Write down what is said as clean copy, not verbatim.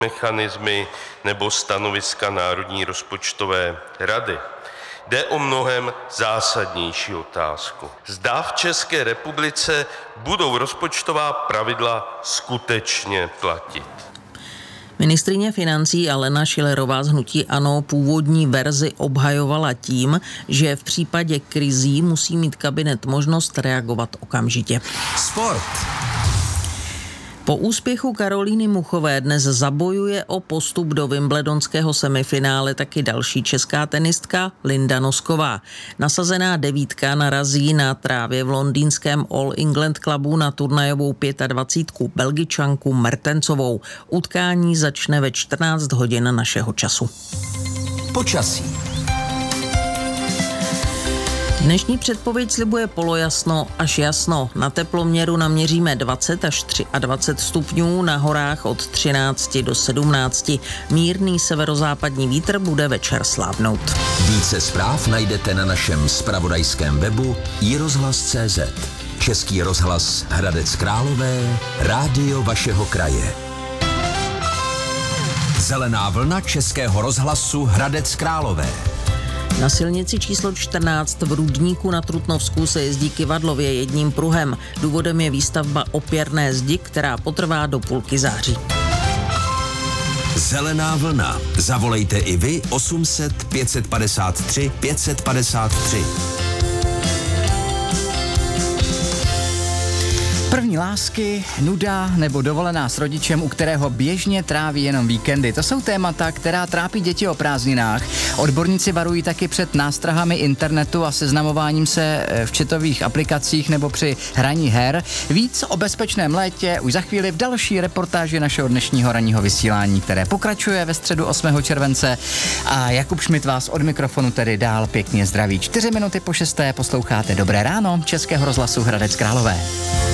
mechanismy nebo stanoviska Národní rozpočtové rady. Jde o mnohem zásadnější otázku. Zda v České republice budou rozpočtová pravidla skutečně platit. Ministryně financí Alena Schillerová z hnutí ANO původní verzi obhajovala tím, že v případě krizí musí mít kabinet možnost reagovat okamžitě. Sport. Po úspěchu Karolíny Muchové dnes zabojuje o postup do wimbledonského semifinále taky další česká tenistka Linda Nosková. Nasazená devítka narazí na trávě v londýnském All England Clubu na turnajovou 25 Belgičanku Mertensovou. Utkání začne ve 14 hodin našeho času. Počasí. Dnešní předpověď slibuje polojasno až jasno. Na teploměru naměříme 20 až 23 stupňů, na horách od 13 do 17. Mírný severozápadní vítr bude večer slábnout. Více zpráv najdete na našem zpravodajském webu iRozhlas.cz. Český rozhlas Hradec Králové, rádio vašeho kraje. Zelená vlna Českého rozhlasu Hradec Králové. Na silnici číslo 14 v Rudníku na Trutnovsku se jezdí kyvadlově jedním pruhem. Důvodem je výstavba opěrné zdi, která potrvá do půlky září. Zelená vlna. Zavolejte i vy 800 553 553. První lásky, nuda nebo dovolená s rodičem, u kterého běžně tráví jenom víkendy. To jsou témata, která trápí děti o prázdninách. Odborníci varují taky před nástrahami internetu a seznamováním se v chatových aplikacích nebo při hraní her. Víc o bezpečném létě už za chvíli v další reportáži našeho dnešního ranního vysílání, které pokračuje ve středu 8. července. A Jakub Šmit vás od mikrofonu tedy dál pěkně zdraví. 4 minuty po 6. posloucháte Dobré ráno Českého rozhlasu Hradec Králové.